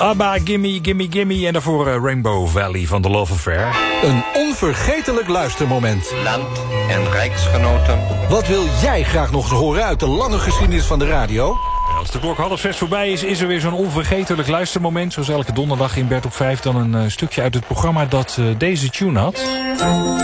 ABBA, Gimme, Gimme, Gimme. En daarvoor Rainbow Valley van The Love Affair. Een onvergetelijk luistermoment. Land- en rijksgenoten. Wat wil jij graag nog eens horen uit de lange geschiedenis van de radio? Als de klok 4:30 voorbij is er weer zo'n onvergetelijk luistermoment. Zoals elke donderdag in Bert op 5 dan een stukje uit het programma dat deze tune had.